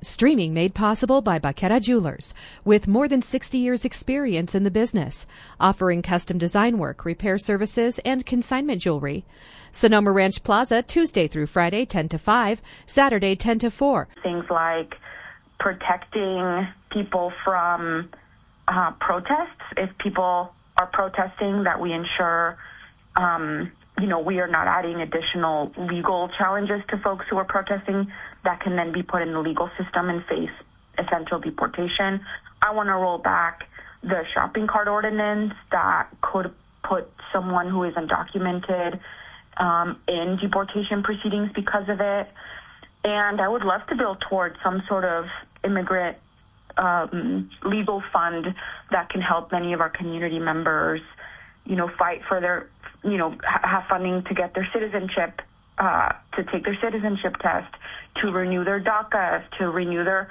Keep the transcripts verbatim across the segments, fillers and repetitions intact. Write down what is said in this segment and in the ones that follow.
Streaming made possible by Baqueta Jewelers, with more than sixty years experience in the business, offering custom design work, repair services, and consignment jewelry. Sonoma Ranch Plaza, Tuesday through Friday, ten to five, Saturday, ten to four. Things like protecting people from uh, protests. If people are protesting, that we ensure, um, you know, we are not adding additional legal challenges to folks who are protesting that can then be put in the legal system and face essential deportation. I want to roll back the shopping cart ordinance that could put someone who is undocumented um, in deportation proceedings because of it. And I would love to build towards some sort of immigrant um, legal fund that can help many of our community members, you know, fight for their, you know, have funding to get their citizenship, uh, to take their citizenship test, to renew their DACAs, to renew their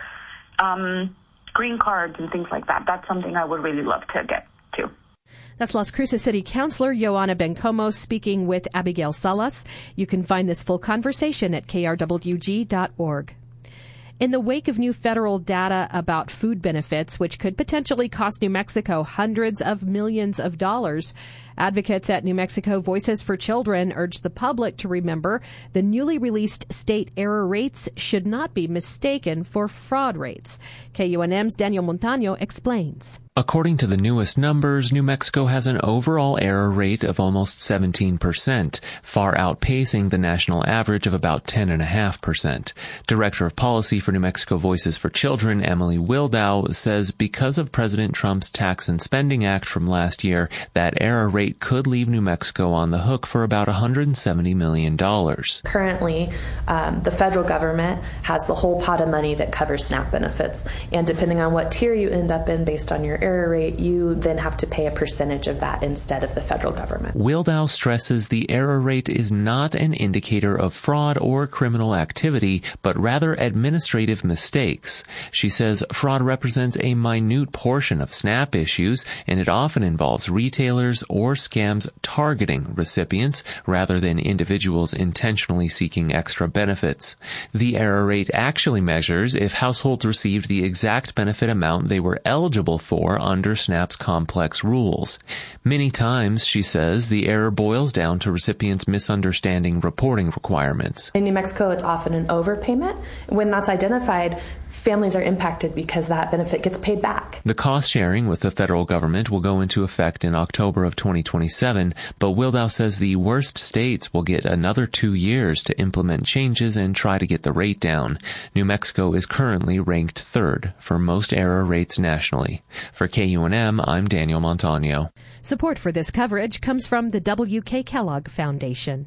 um, green cards and things like that. That's something I would really love to get to. That's Las Cruces City Councilor Joanna Bencomo speaking with Abigail Salas. You can find this full conversation at K R W G dot org. In the wake of new federal data about food benefits, which could potentially cost New Mexico hundreds of millions of dollars, advocates at New Mexico Voices for Children urge the public to remember the newly released state error rates should not be mistaken for fraud rates. K U N M's Daniel Montano explains. According to the newest numbers, New Mexico has an overall error rate of almost seventeen percent, far outpacing the national average of about ten point five percent. Director of Policy for New Mexico Voices for Children, Emily Wildow, says because of President Trump's Tax and Spending Act from last year, that error rate could leave New Mexico on the hook for about one hundred seventy million dollars. Currently, um, the federal government has the whole pot of money that covers SNAP benefits, and depending on what tier you end up in based on your error rate, you then have to pay a percentage of that instead of the federal government. Wildow stresses the error rate is not an indicator of fraud or criminal activity, but rather administrative mistakes. She says fraud represents a minute portion of SNAP issues, and it often involves retailers or scams targeting recipients rather than individuals intentionally seeking extra benefits. The error rate actually measures if households received the exact benefit amount they were eligible for under SNAP's complex rules. Many times, she says, the error boils down to recipients misunderstanding reporting requirements. In New Mexico, it's often an overpayment. When that's identified, families are impacted because that benefit gets paid back. The cost sharing with the federal government will go into effect in October of twenty twenty-seven, but Wildow says the worst states will get another two years to implement changes and try to get the rate down. New Mexico is currently ranked third for most error rates nationally. For K U N M, I'm Daniel Montano. Support for this coverage comes from the W K Kellogg Foundation.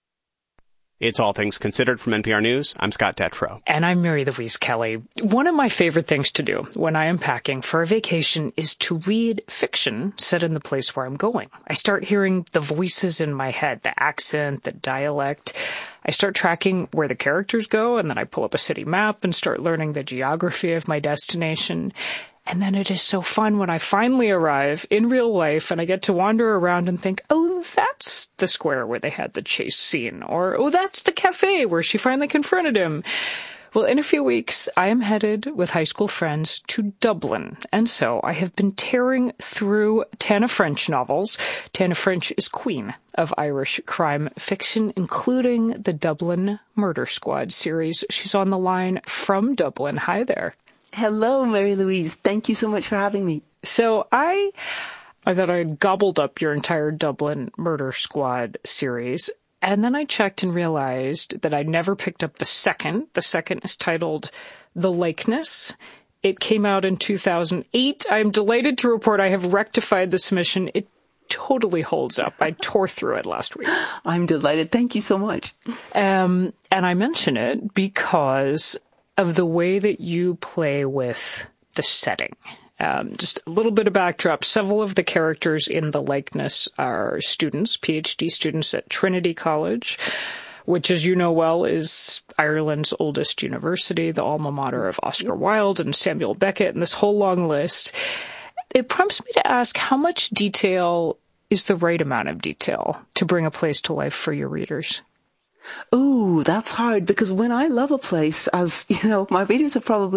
It's All Things Considered from N P R News. I'm Scott Detrow. And I'm Mary Louise Kelly. One of my favorite things to do when I am packing for a vacation is to read fiction set in the place where I'm going. I start hearing the voices in my head, the accent, the dialect. I start tracking where the characters go, and then I pull up a city map and start learning the geography of my destination. And then it is so fun when I finally arrive in real life and I get to wander around and think, oh, that's the square where they had the chase scene. Or, oh, that's the cafe where she finally confronted him. Well, in a few weeks, I am headed with high school friends to Dublin. And so I have been tearing through Tana French novels. Tana French is queen of Irish crime fiction, including the Dublin Murder Squad series. She's on the line from Dublin. Hi there. Hello, Mary Louise. Thank you so much for having me. So I, I thought I had gobbled up your entire Dublin Murder Squad series. And then I checked and realized that I never picked up the second. The second is titled The Likeness. It came out in two thousand eight. I'm delighted to report I have rectified the submission. It totally holds up. I tore through it last week. I'm delighted. Thank you so much. Um, and I mention it because of the way that you play with the setting. Um, just a little bit of backdrop. Several of the characters in The Likeness are students, P H D students at Trinity College, which, as you know well, is Ireland's oldest university, the alma mater of Oscar Wilde and Samuel Beckett, and this whole long list. It prompts me to ask, how much detail is the right amount of detail to bring a place to life for your readers? Ooh, that's hard, because when I love a place, as you know, my readers have probably